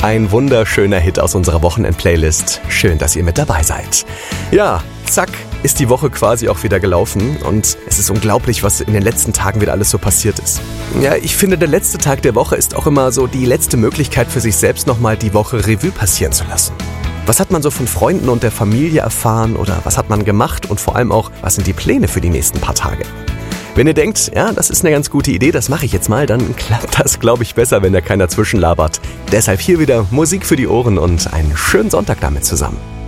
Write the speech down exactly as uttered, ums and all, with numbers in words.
Ein wunderschöner Hit aus unserer Wochenend-Playlist. Schön, dass ihr mit dabei seid. Ja, zack, ist die Woche quasi auch wieder gelaufen und es ist unglaublich, was in den letzten Tagen wieder alles so passiert ist. Ja, ich finde, der letzte Tag der Woche ist auch immer so die letzte Möglichkeit für sich selbst nochmal die Woche Revue passieren zu lassen. Was hat man so von Freunden und der Familie erfahren oder was hat man gemacht und vor allem auch, was sind die Pläne für die nächsten paar Tage? Wenn ihr denkt, ja, das ist eine ganz gute Idee, das mache ich jetzt mal, dann klappt das, glaube ich, besser, wenn da keiner zwischenlabert. Deshalb hier wieder Musik für die Ohren und einen schönen Sonntag damit zusammen.